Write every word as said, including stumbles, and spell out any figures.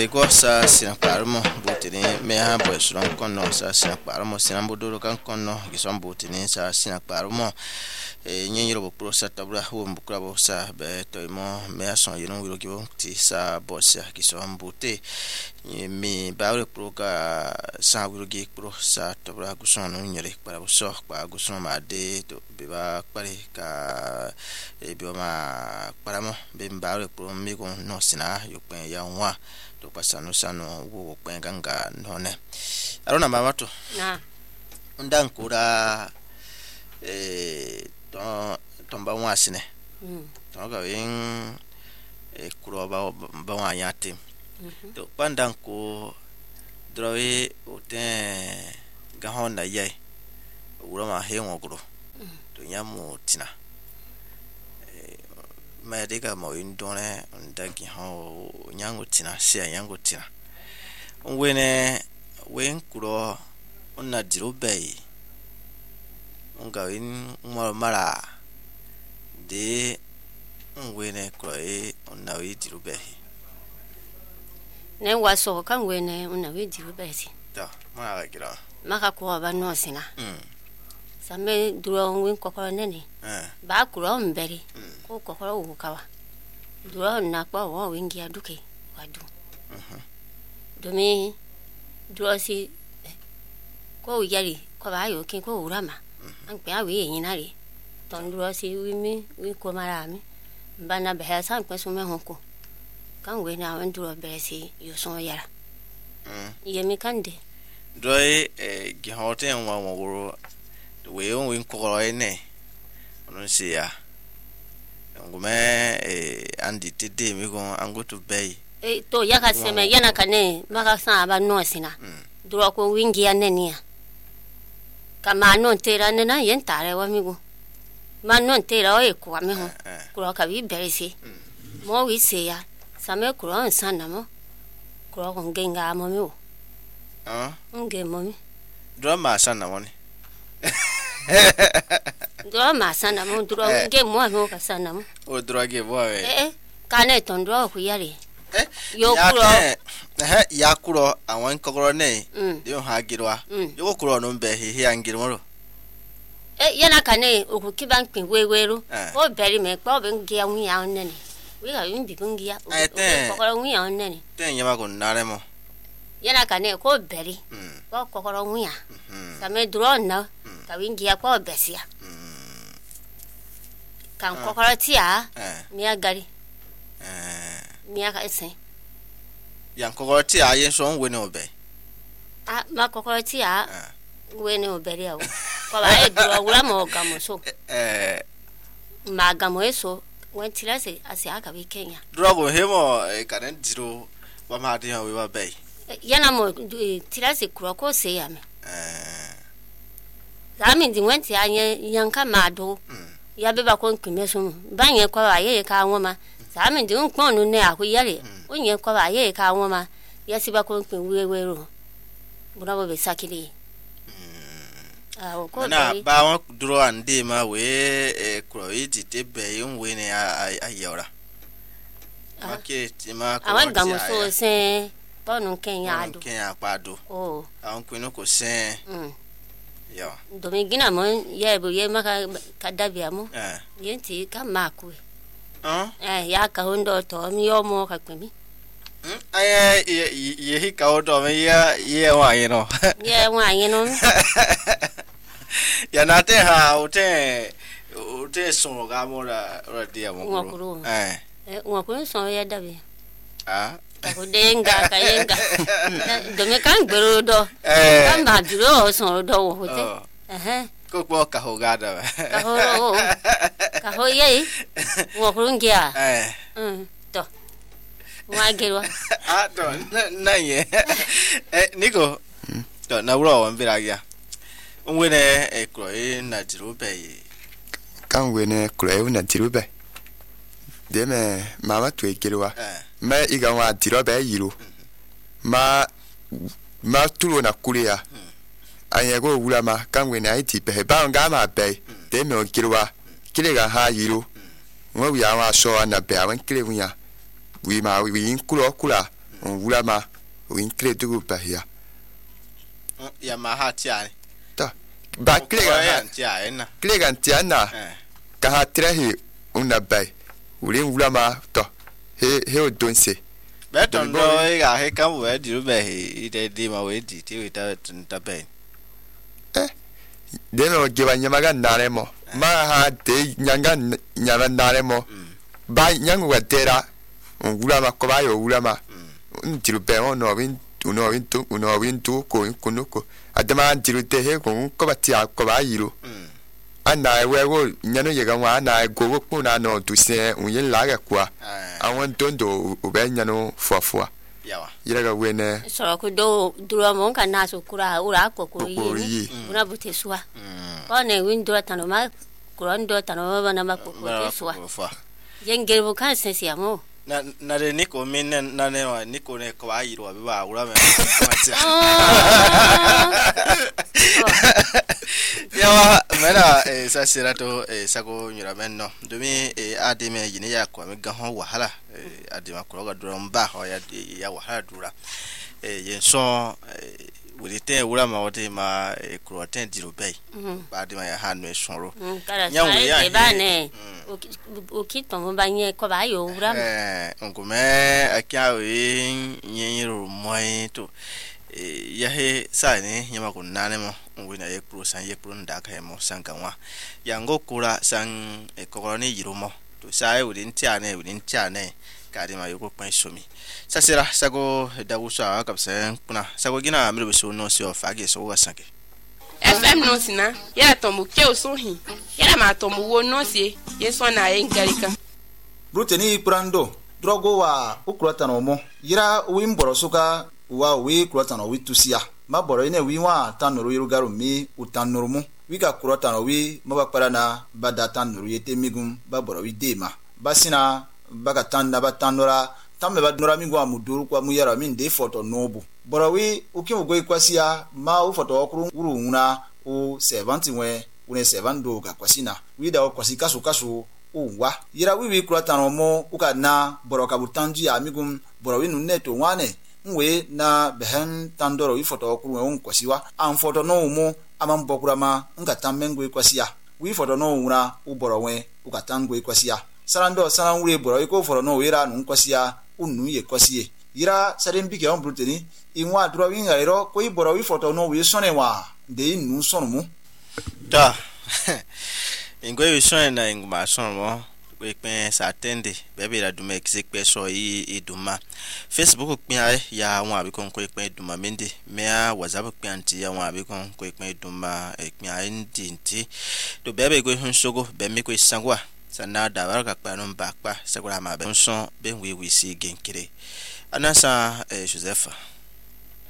e gosa sina parmo butini me ha boy suran konno sa sina parmo sina bodoro kan konno gison butini sa sina parmo e nyenyiro bo prosa tabra wo mbukra bo sa be toimo me ason yino wiro gibo ti sa bossa gison buti mi baure proka sa wiro gi pro sa tabra guson no nyere para bo so pa guson ma de to be ba pare ka e bi ma para mo be baure pro mi ko no sina yo pen ya nwa to pasano sano wo pen ganga none arona mama to na ndan kura eh to tomba wasine mm to ga yin e kuro ba ba wa yate to pandan ko drowe oten ga honda ye ura ma he ngogro to nyamu tina ma dega mo indone ndagi ho nyango tina sia nyango tina wene wen kuro onna dirobei nga win mara de wene kuro e onna wi dirobei ne waso kan wene onna wi dirobei ta ma ga gira maka ko ba no singa mm same duro win kokoro nene eh ba kuro mbere ko kokoro wo kawa duro na kwa wo wingi aduke wadu mhm domi duro si ko yari ko ba yo kin ko urama an pe awe yin na re ton duro si wi mi wi ko mara mi bana be ha san pe so me honko kan we na wan duro be si yo so yara mm yemi kande droe e gi hote nwa woro we on win kokoro ene ono sia ngume e andi tede mi go angoto bay e to yaka seme yana kane maka san aba no sina duro ko wingi ya nenia kama no tera nena yen tare wa mi go ma no tera o e ko mi ho kuro ka bi bere si mo wi se ya same kuro on sana mo kuro ko ngenga mo mi o ah nge mo mi drama sana woni duro ma sana mo duro nge mo mo ka sana mo o droge bo we eh kane ton duro ku yare eh yo kuro eh ya kuro awon kokoro ne de ha girwa Mm. yo kuro no be he he angirmo eh yana kane o ku kiban pin weweru Eh. o beri me pa o ben ge anu ya onene we ga yin bi kun ya Eh, te. kokoro anu ya onene ten yama ko nare mo yana kane ko beri mm ko kokoro anu ya mm same drone na ka wingi ya ko besia kan kokoro ti ya eh mi agari eh mi aka ese yan kokoro ti ayen so nwe ne obe ah ma kokoro ti ya eh we ne o beri ya o ko ba e duro wura mo ga mo so eh ma ga mo eso wen tira se ase aka bi Kenya drogo hemo e kanen diro ba ma de ha we ba bay yana mo tira se kuro ko se ya me eh zami ndi wenti anye yanka mado ya beba ko nkime so banye kwa ba ye ka nwoma zami ndi nkpon nu ne ahu yare onye kwa ba ye ka nwoma ya siba ko nkpe wewero buna bo be sakili ah o ko na beri ba won duro ande ma we e kuro iti te be nwe ne ayora okay ti ma ko awan gamo so se bonu Kenya ado ken apado oh awon kwino ko sen mm yo domingina mo ye bu ye maka kadabia mo eh yenti ka maku ah eh ya ka hondo to mi yo mo ka kwemi ay ye hi ka odo me ya ye wa ye no ye wa yin no ya na te ha o te o te so ga mo ra ra dia mo Wa kuro. eh eh wa ko so ya dabi ah ko denga ka yenga domi kan gbero do eh kan ba duro so do wo te oh, eh ko ko ka ho ga da ka ho ka ho ye wo kurungia eh mm to wa gerwa ah to na ye eh niko to na wuro wan bira ya onwe ne e kro e na diro be kan wene kura una dirube de me mama to ekelwa eh me iga wa dirobe yiro ma ma tulo na kuria anya go wula ma kan wene ai ti pe ba nga ma be de me okelwa kile ga ha yiro wo ya wa so na be awan kile wuya wi ma wi in kulo kula on wula ma win kle tu pa ya ya ma ha tia ta ba kle ga tia na kle ga tia na ka ha trahi una bai wulin wula ma to he he o donse beto ndo ga he kan we di ru be he ide di ma we di ti we ta ta be eh de no ge ba nyama ga nare mo ma ha de nyanga nyama nare mo ba nyangu wa tera on wula ma ko ba yo wula ma ntiru be on no win uno win tu uno win tu ko ko ko adama ntiru te he ko ko ba ti a ko ba yiro ana we wo nyano ye ga wa na go ko na no tu se un yin la ga kwa awon tondo o be nyano fofo yawa yira ga we ne so ko do duro mo kan na so kura ura ko ko yi una bute suwa ko ne win do tano ma kuro ndo tano ba na ma ko ko suwa yengel bo kan se siamo na na de niko min na ne wa niko ne ko ayi ro be ba ura me yawa mera e sa sirato e sago nyura menno domi e adime yini ya kwa me gaho wahala e adima ko ga duro mba ho ya ya wahala dura e yenso wulite wura ma wote ma e kroten diro bei ba adima ya hanu e sonro nyawu ya ba ne o kito mo ba nye ko ba yo wura eh ngume akya we nyenyiru moi to e ya he sa ne nyama ko nane mo wina ye pro san ye pro ndaka mo sankanwa yango kura san e kokoroni yirumo to sai wudin tiane wudin tiane kadi ma yoko pan somi sasira sago dawusa kapsen kuna sago gina mele so no si ofage so wasanke fm no sina ya tombu ke osohi ya ma tombu wo no si ye so na ye ngarika bruteni prando drogo wa ukrota no mo yira wimboro suka wa we krota no witusia ma boro ine wi wa tanuru yirugaru mi utanuru mu wi ka krota no wi ma ba na bada tanuru yete migum ba boro wi dema basina baga tanda ba tanura tamme ba nura mi gwa muduru kwa mu yara min de foto nobu boro wi uki ugo ikwasia ma u foto okuru uru una u seventy we une sevando ga kwasina wi da kwasika su kasu uwa yira wi wi krota no mo uka na boro ka butanji amigum boro wi nuneto wane nwe na behen tandoro wi foto okuru won kwasiwa an foto no mu amam bokurama nga tamengwe kwasia wi foto no una uboro we uka tangwe kwasia sarando saran wure boro iko foto no wira nu kwasia unu ye kwasie yira sarembike on bruteni inwa dro wi ngairo ko iboro wi foto no wi sonewa de nu sonumu da ingwe wi sonena ingma sonumu pe sa tende bebe la dume ki pe so yi iduma Facebook pin ai ya won abi kon ko pe iduma mende me a WhatsApp pin anti ya won abi kon ko pe iduma e pin ai ndinti to bebe go hun sogo be me ko sangwa sana da baraka pa no ba pa sagura ma be son be wi wi si genkire anasa eh Joseph